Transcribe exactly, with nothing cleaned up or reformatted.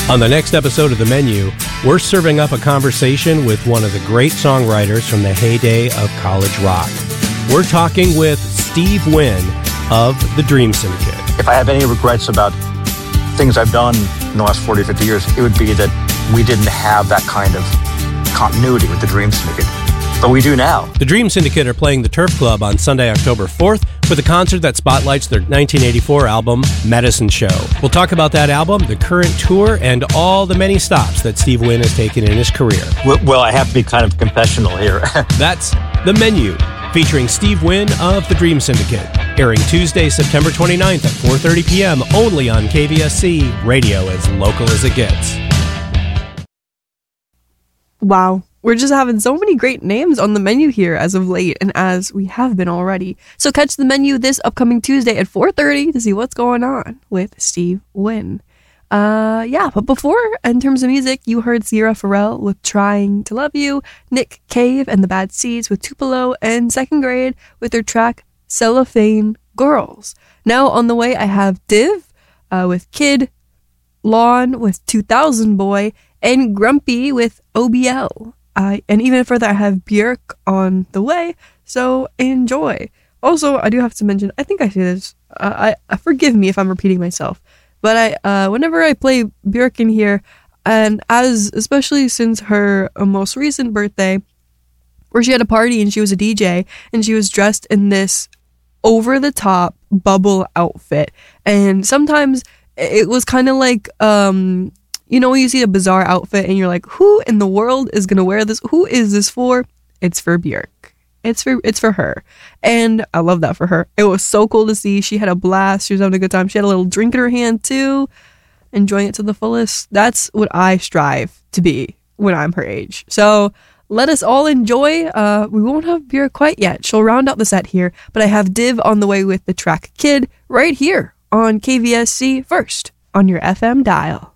On the next episode of The Menu, we're serving up a conversation with one of the great songwriters from the heyday of college rock. We're talking with Steve Wynn of the Dream Syndicate. If I have any regrets about things I've done in the last forty, fifty years, it would be that we didn't have that kind of continuity with the Dream Syndicate. But we do now. The Dream Syndicate are playing the Turf Club on Sunday, October fourth with a concert that spotlights their nineteen eighty-four album, Medicine Show. We'll talk about that album, the current tour, and all the many stops that Steve Wynn has taken in his career. Well, well I have to be kind of confessional here. That's The Menu, featuring Steve Wynn of the Dream Syndicate, airing Tuesday, September twenty-ninth at four thirty p.m. only on K V S C, radio as local as it gets. Wow. We're just having so many great names on The Menu here as of late, and as we have been already. So catch The Menu this upcoming Tuesday at four thirty to see what's going on with Steve Wynn. Uh, yeah, but before, in terms of music, you heard Sierra Farrell with Trying to Love You, Nick Cave and the Bad Seeds with Tupelo, and Second Grade with their track Cellophane Girls. Now on the way, I have Div uh, with Kid, Lawn with two thousand Boy, and Grumpy with O B L. Uh, and even further, I have Björk on the way, so enjoy. Also, I do have to mention, I think I say this, uh, I, forgive me if I'm repeating myself, but I, uh, whenever I play Björk in here, and as, especially since her uh, most recent birthday, where she had a party and she was a D J, and she was dressed in this over-the-top bubble outfit, and sometimes it was kind of like, um... you know, when you see a bizarre outfit and you're like, who in the world is going to wear this? Who is this for? It's for Björk. It's for it's for her. And I love that for her. It was so cool to see. She had a blast. She was having a good time. She had a little drink in her hand too. Enjoying it to the fullest. That's what I strive to be when I'm her age. So let us all enjoy. Uh, we won't have Björk quite yet. She'll round out the set here. But I have Div on the way with the track Kid right here on K V S C first on your F M dial.